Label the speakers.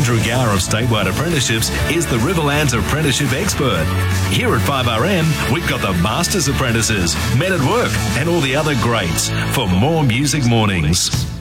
Speaker 1: Andrew Gower of Statewide Apprenticeships is the Riverlands apprenticeship expert. Here at 5RM, we've got the Masters Apprentices, Men at Work, and all the other greats for more Music Mornings.